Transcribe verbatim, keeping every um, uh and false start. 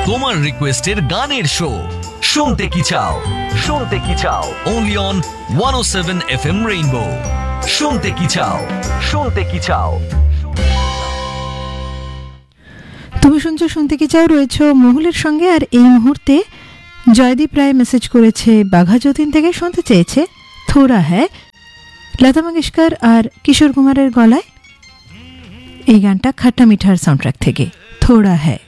তোমার রিকোয়েস্টের গানের শো শুনতে কি চাও শুনতে কি চাও only on one O seven F M rainbow. শুনতে কি চাও শুনতে কি চাও। তুমি শুনছো শুনতে কি চাও, রয়েছে মহুলের সঙ্গে। আর এই মুহূর্তে জয়দীপ রায় মেসেজ করেছে বাঘা যতীন থেকে, শুনতে চেয়েছে থোড়া হ্যায়, লতা মঙ্গেশকর আর কিশোর কুমারের গলায়। এই গানটা খাট্টা মিঠার সাউন্ডট্র্যাক থেকে, থোড়া হ্যায়।